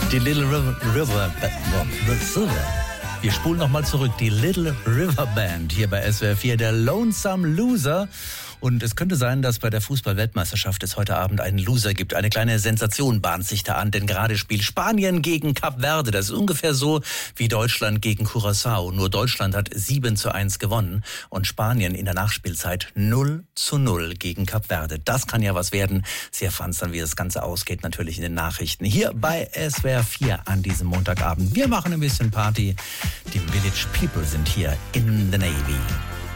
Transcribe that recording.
Die Little River. Wir spulen nochmal zurück. Die Little River Band hier bei SWR 4, der Lonesome Loser. Und es könnte sein, dass bei der Fußball-Weltmeisterschaft es heute Abend einen Loser gibt. Eine kleine Sensation bahnt sich da an, denn gerade spielt Spanien gegen Kap Verde. Das ist ungefähr so wie Deutschland gegen Curaçao. Nur Deutschland hat 7:1 gewonnen und Spanien in der Nachspielzeit 0:0 gegen Kap Verde. Das kann ja was werden. Sie erfahren es dann, wie das Ganze ausgeht, natürlich in den Nachrichten. Hier bei SWR 4 an diesem Montagabend. Wir machen ein bisschen Party. Die Village People sind hier in the Navy.